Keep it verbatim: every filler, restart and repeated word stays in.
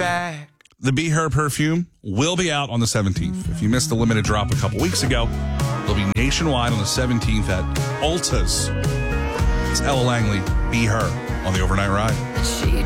back. The Be Her perfume will be out on the seventeenth. If you missed the limited drop a couple weeks ago, it'll be nationwide on the seventeenth at Ulta's. It's Ella Langley, Be Her, on the Overnight Ride. She